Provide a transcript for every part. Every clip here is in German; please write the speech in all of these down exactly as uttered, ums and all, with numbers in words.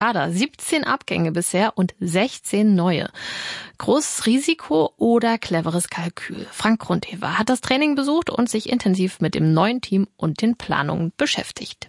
Kader, siebzehn Abgänge bisher und sechzehn neue. Großes Risiko oder cleveres Kalkül? Frank Grundhever hat das Training besucht und sich intensiv mit dem neuen Team und den Planungen beschäftigt.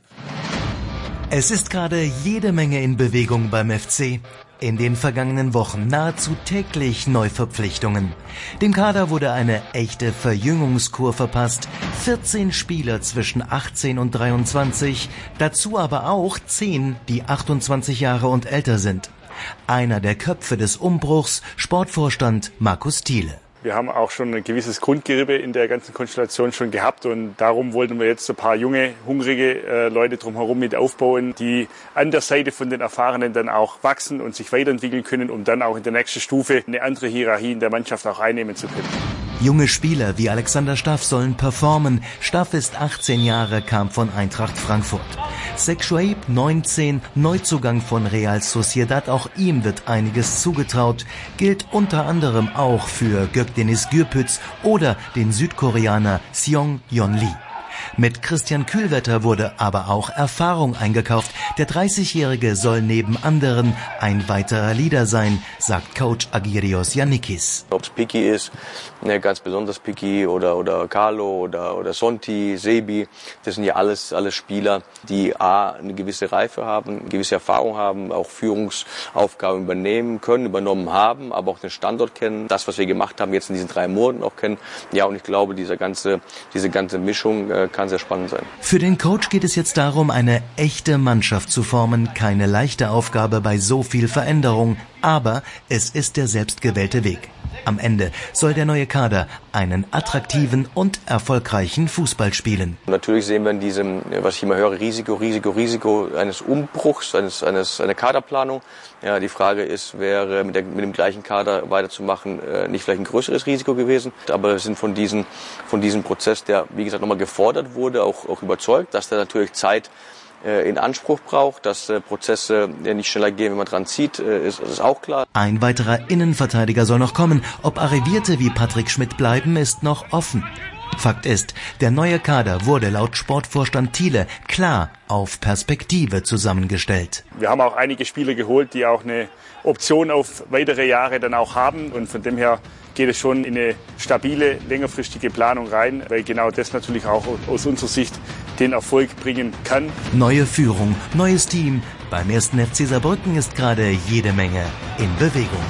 Es ist gerade jede Menge in Bewegung beim F C. In den vergangenen Wochen nahezu täglich Neuverpflichtungen. Dem Kader wurde eine echte Verjüngungskur verpasst. vierzehn Spieler zwischen achtzehn und dreiundzwanzig, dazu aber auch zehn, die achtundzwanzig Jahre und älter sind. Einer der Köpfe des Umbruchs, Sportvorstand Markus Thiele. Wir haben auch schon ein gewisses Grundgerippe in der ganzen Konstellation schon gehabt und darum wollten wir jetzt ein paar junge, hungrige äh, Leute drumherum mit aufbauen, die an der Seite von den Erfahrenen dann auch wachsen und sich weiterentwickeln können, um dann auch in der nächsten Stufe eine andere Hierarchie in der Mannschaft auch einnehmen zu können. Junge Spieler wie Alexander Staff sollen performen. Staff ist achtzehn Jahre, kam von Eintracht Frankfurt. Zek Shuaib, neunzehn, Neuzugang von Real Sociedad, auch ihm wird einiges zugetraut. Gilt unter anderem auch für Gökdeniz Gürpüz oder den Südkoreaner Seong Yeon Lee. Mit Christian Kühlwetter wurde aber auch Erfahrung eingekauft. Der dreißigjährige soll neben anderen ein weiterer Leader sein, sagt Coach Agirios Yannikis. Ob es Piki ist, ne, ganz besonders Piki oder, oder Carlo oder, oder Sonti, Sebi, das sind ja alles, alles Spieler, die A, eine gewisse Reife haben, eine gewisse Erfahrung haben, auch Führungsaufgaben übernehmen können, übernommen haben, aber auch den Standort kennen, das, was wir gemacht haben, jetzt in diesen drei Monaten auch kennen. Ja, und ich glaube, dieser ganze, diese ganze Mischung äh, kann sehr spannend sein. Für den Coach geht es jetzt darum, eine echte Mannschaft zu formen. Keine leichte Aufgabe bei so viel Veränderung, aber es ist der selbstgewählte Weg. Am Ende soll der neue Kader einen attraktiven und erfolgreichen Fußball spielen. Natürlich sehen wir in diesem, was ich immer höre, Risiko, Risiko, Risiko eines Umbruchs, eines, eines, einer Kaderplanung. Ja, die Frage ist, wäre mit, der, mit dem gleichen Kader weiterzumachen äh, nicht vielleicht ein größeres Risiko gewesen. Aber wir sind von diesem, von diesem Prozess, der, wie gesagt, nochmal gefordert wurde, auch, auch überzeugt, dass der natürlich Zeit in Anspruch braucht, dass äh, Prozesse äh, nicht schneller gehen, wenn man dran zieht, äh, ist, ist auch klar. Ein weiterer Innenverteidiger soll noch kommen. Ob Arrivierte wie Patrick Schmidt bleiben, ist noch offen. Fakt ist, der neue Kader wurde laut Sportvorstand Thiele klar auf Perspektive zusammengestellt. Wir haben auch einige Spieler geholt, die auch eine Option auf weitere Jahre dann auch haben und von dem her geht es schon in eine stabile, längerfristige Planung rein, weil genau das natürlich auch aus unserer Sicht den Erfolg bringen kann. Neue Führung, neues Team. Beim ersten F C Saarbrücken ist gerade jede Menge in Bewegung.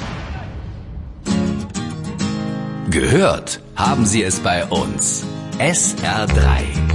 Gehört haben Sie es bei uns. S R drei.